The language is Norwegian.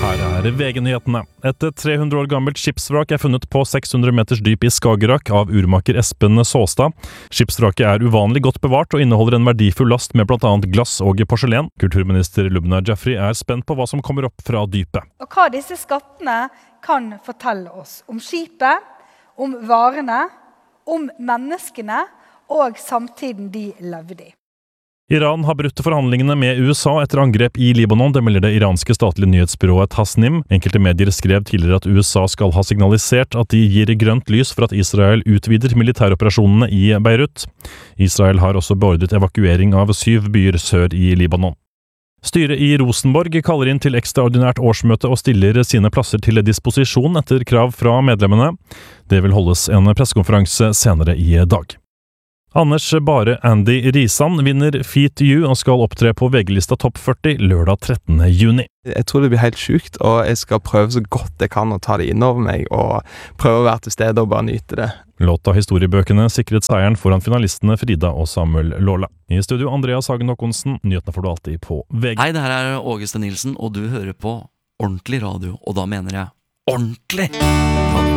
Her VG-nyhetene. Et 300 år gammelt skipsvrak funnet på 600 meters dyp i Skagerrak av urmaker Espen Såstad. Skipsvraket uvanlig godt bevart og inneholder en verdifull last med blant annet glass og porselen. Kulturminister Lubna Jafri spent på hva som kommer opp fra dypet. Og hva disse skattene kan fortelle oss om skipet, om varene, om menneskene og samtiden de levde i. Iran har brutt forhandlingene med USA etter angrep i Libanon, det melder det iranske statlige nyhetsbyrået Tasnim. Enkelte medier skrev tidligere at USA skal ha signalisert at de gir grønt lys for at Israel utvider militæroperasjonene i Beirut. Israel har også beordret evakuering av 7 byer sør i Libanon. Styret i Rosenborg kaller inn til ekstraordinært årsmøte og stiller sine plasser til disposisjon etter krav fra medlemmene. Det vil holdes en pressekonferanse senere i dag. Anders Bare Andy Risan vinner Feat You og skal opptre på VG-lista Topp 40 lørdag 13. juni. Jeg tror det blir helt sykt, og jeg skal prøve så godt jeg kan å ta det inn over meg, og prøve å være til stede og bare nyte det. Låta Historiebøkene sikret seieren foran finalistene Frida og Samuel Låla. I studio Andreas Hagen Håkonsen, nyhetene får du alltid på VG. Hei, det her Auguste Nilsen, og du hører på Ordentlig Radio, og da mener jeg ordentlig radio.